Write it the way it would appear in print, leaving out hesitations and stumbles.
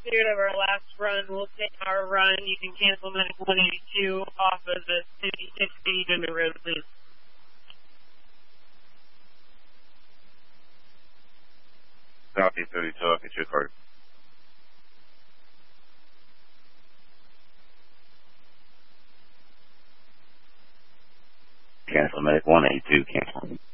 cleared of our last run. We'll take our run. You can cancel Medic 182 off of the 5680 Denver Road, please. Southeast 32, I'll get your card. Cancel Medic 182, cancel.